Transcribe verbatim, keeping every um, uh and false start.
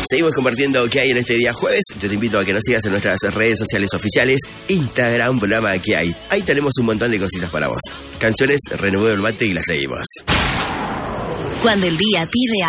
Seguimos compartiendo qué hay en este día jueves. Yo te invito a que nos sigas en nuestras redes sociales oficiales, Instagram, programa que hay. Ahí tenemos un montón de cositas para vos. Canciones, renuevo el mate y la seguimos. Cuando el día pide